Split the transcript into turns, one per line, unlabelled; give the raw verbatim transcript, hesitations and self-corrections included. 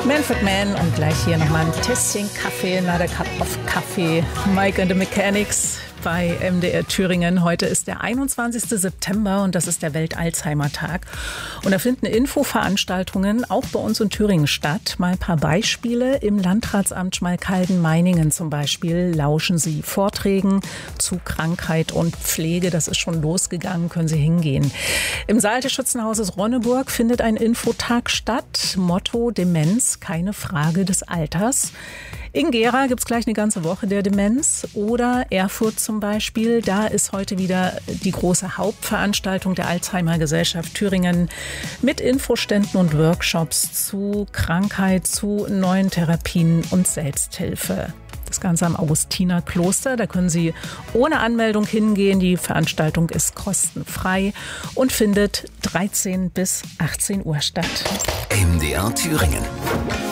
Manfred Mann und gleich hier nochmal ein Tässchen Kaffee, another cup of Kaffee. Mike and the Mechanics bei M D R Thüringen. Heute ist der einundzwanzigster September und das ist der Welt-Alzheimer-Tag. Und da finden Infoveranstaltungen auch bei uns in Thüringen statt. Mal ein paar Beispiele. Im Landratsamt Schmalkalden-Meiningen zum Beispiel lauschen Sie Vorträgen zu Krankheit und Pflege. Das ist schon losgegangen, können Sie hingehen. Im Saal des Schützenhauses Ronneburg findet ein Infotag statt. Motto: Demenz, keine Frage des Alters. In Gera gibt es gleich eine ganze Woche der Demenz. Oder Erfurt zum Beispiel. Da ist heute wieder die große Hauptveranstaltung der Alzheimer-Gesellschaft Thüringen mit Infoständen und Workshops zu Krankheit, zu neuen Therapien und Selbsthilfe. Das Ganze am Augustinerkloster. Da können Sie ohne Anmeldung hingehen. Die Veranstaltung ist kostenfrei und findet dreizehn bis achtzehn Uhr statt.
M D R Thüringen.